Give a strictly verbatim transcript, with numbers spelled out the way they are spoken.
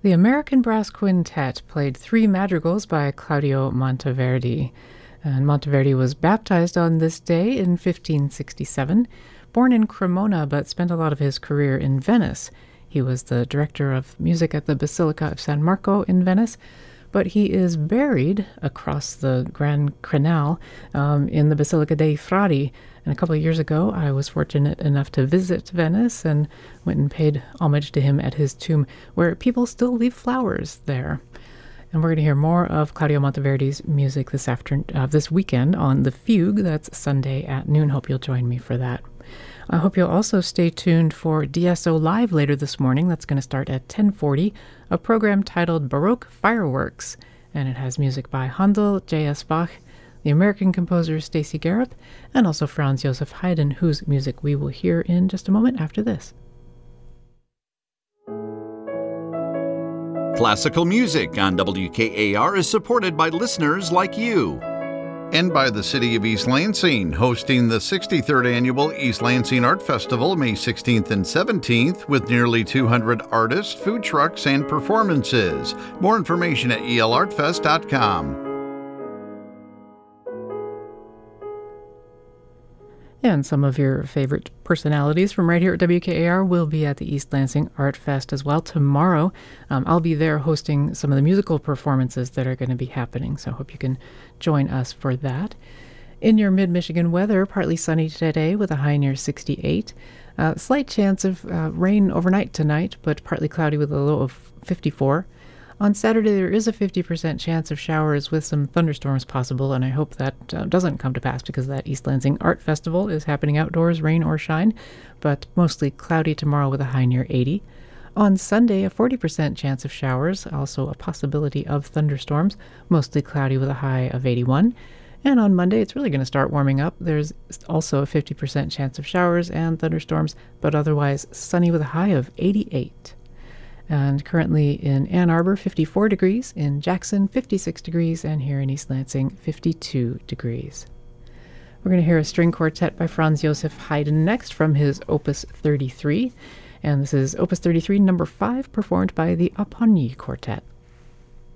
The American Brass Quintet played three madrigals by Claudio Monteverdi. And Monteverdi was baptized on this day in fifteen sixty-seven. Born in Cremona, but spent a lot of his career in Venice. He was the director of music at the Basilica of San Marco in Venice, but he is buried across the Grand Canal um, in the Basilica dei Frati. And a couple of years ago, I was fortunate enough to visit Venice and went and paid homage to him at his tomb, where people still leave flowers there. And we're going to hear more of Claudio Monteverdi's music this afternoon, uh, this weekend on The Fugue. That's Sunday at noon. Hope you'll join me for that. I hope you'll also stay tuned for D S O Live later this morning. That's going to start at ten forty, a program titled Baroque Fireworks. And it has music by Handel, J S. Bach, the American composer Stacey Garrett, and also Franz Joseph Haydn, whose music we will hear in just a moment after this. Classical music on W K A R is supported by listeners like you. And by the City of East Lansing, hosting the sixty-third Annual East Lansing Art Festival May sixteenth and seventeenth with nearly two hundred artists, food trucks, and performances. More information at e l art fest dot com. And some of your favorite personalities from right here at W K A R will be at the East Lansing Art Fest as well tomorrow. Um, I'll be there hosting some of the musical performances that are going to be happening, so I hope you can join us for that. In your mid-Michigan weather, partly sunny today with a high near sixty-eight. Uh, slight chance of uh, rain overnight tonight, but partly cloudy with a low of fifty-four. On Saturday, there is a fifty percent chance of showers with some thunderstorms possible, and I hope that uh, doesn't come to pass because that East Lansing Art Festival is happening outdoors, rain or shine, but mostly cloudy tomorrow with a high near eighty. On Sunday, a forty percent chance of showers, also a possibility of thunderstorms, mostly cloudy with a high of eighty-one. And on Monday, it's really going to start warming up. There's also a fifty percent chance of showers and thunderstorms, but otherwise sunny with a high of eighty-eight. And currently in Ann Arbor, fifty-four degrees, in Jackson, fifty-six degrees, and here in East Lansing, fifty-two degrees. We're going to hear a string quartet by Franz Joseph Haydn next from his Opus thirty-three. And this is Opus thirty-three, number five, performed by the Apponyi Quartet.